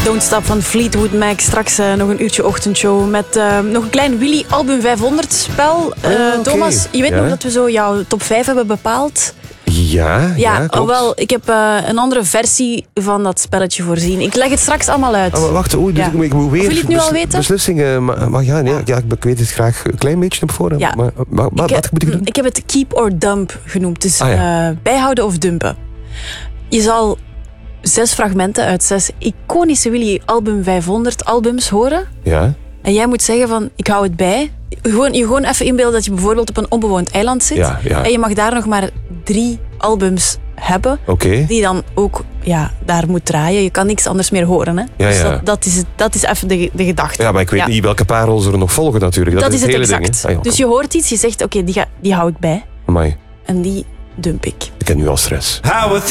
Don't Stop van Fleetwood Mac. Straks nog een uurtje ochtendshow met nog een klein Willy Album 500 spel. Okay. Thomas, je weet nog dat we zo jouw top 5 hebben bepaald? Ja, klopt. Wel, ik heb een andere versie van dat spelletje voorzien. Ik leg het straks allemaal uit. Maar wacht, ik moet weer... Of wil je het nu al weten? Beslissingen, maar ik weet het graag een klein beetje op voorhand. Ja. Maar wat moet ik doen? Ik heb het keep or dump genoemd. Dus bijhouden of dumpen. Je zal 6 fragmenten uit 6 iconische Willy Album 500 albums horen. Ja. En jij moet zeggen van, ik hou het bij. Gewoon even inbeelden dat je bijvoorbeeld op een onbewoond eiland zit. Ja. En je mag daar nog maar 3 albums hebben. Oké. Die dan ook daar moet draaien. Je kan niks anders meer horen. Hè? Ja, dus ja. Dat is even de gedachte. Ja, maar ik weet niet welke parels er nog volgen natuurlijk. Dat is het hele exact. ding. Dus je hoort iets, je zegt, oké, die hou ik bij. Amai, En die dump ik. ik heb nu al stress.